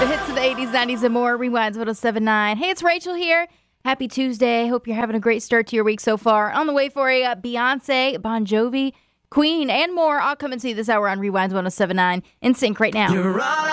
The hits of the 80s, 90s, and more. Rewinds 1079. Hey, it's Rachel here. Happy Tuesday. Hope you're having a great start to your week so far. On the way for you, Beyonce, Bon Jovi, Queen, and more. I'll come and see you this hour on Rewinds 1079 in sync right now. You're all